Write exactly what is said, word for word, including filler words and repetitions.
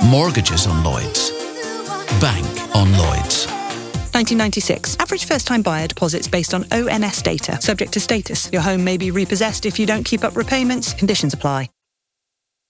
Mortgages on Lloyds. Bank on Lloyds. nineteen ninety-six. Average first-time buyer deposits based on O N S data. Subject to status. Your home may be repossessed if you don't keep up repayments. Conditions apply.